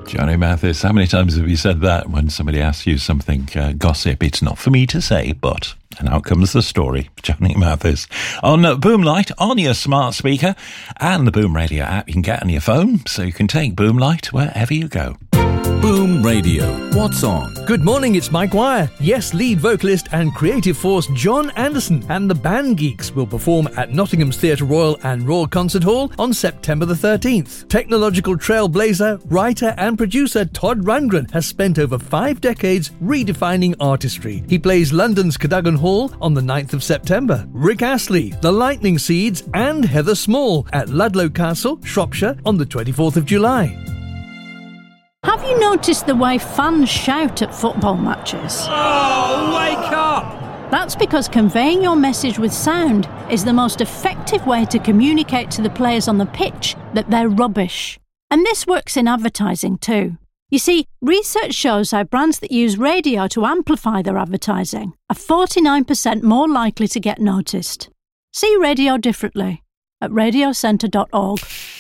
Johnny Mathis, how many times have you said that when somebody asks you something gossip? It's not for me to say, but... And out comes the story. Johnny Mathis on Boomlight, on your smart speaker, and the Boom Radio app you can get on your phone, so you can take Boomlight wherever you go. Boom Radio. What's on? Good morning, it's Mike Wire. Yes, lead vocalist and creative force John Anderson and the Band Geeks will perform at Nottingham's Theatre Royal and Royal Concert Hall on September the 13th. Technological trailblazer, writer and producer Todd Rundgren has spent over 5 decades redefining artistry. He plays London's Cadogan Hall on the 9th of September. Rick Astley, The Lightning Seeds and Heather Small at Ludlow Castle, Shropshire on the 24th of July. Have you noticed the way fans shout at football matches? Oh, wake up! That's because conveying your message with sound is the most effective way to communicate to the players on the pitch that they're rubbish. And this works in advertising too. You see, research shows how brands that use radio to amplify their advertising are 49% more likely to get noticed. See radio differently at radiocentre.org.